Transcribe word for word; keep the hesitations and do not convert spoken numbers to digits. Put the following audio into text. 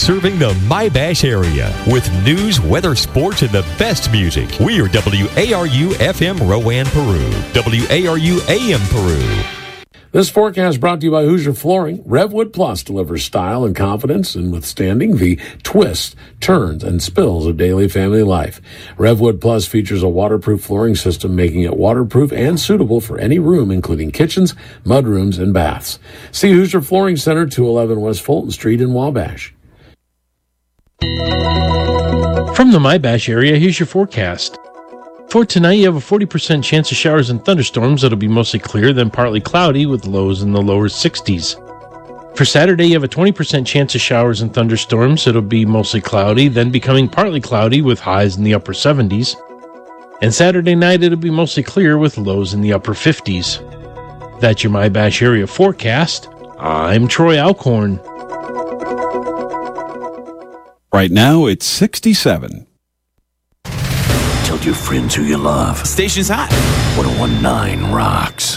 serving the My-Bash area with news, weather, sports, and the best music. We are W A R U F M Rowan, Peru. W A R U A M Peru. This forecast brought to you by Hoosier Flooring. Revwood Plus delivers style and confidence in withstanding the twists, turns, and spills of daily family life. Revwood Plus features a waterproof flooring system, making it waterproof and suitable for any room, including kitchens, mudrooms, and baths. See Hoosier Flooring Center, two eleven West Fulton Street in Wabash. From the My-Bash area, here's your forecast. For tonight, you have a forty percent chance of showers and thunderstorms. It'll be mostly clear, then partly cloudy with lows in the lower sixties. For Saturday, you have a twenty percent chance of showers and thunderstorms. It'll be mostly cloudy, then becoming partly cloudy with highs in the upper seventies. And Saturday night, it'll be mostly clear with lows in the upper fifties. That's your My-Bash area forecast. I'm Troy Alcorn. Right now, it's sixty-seven. Tell your friends who you love. Station's hot. one oh one point nine rocks.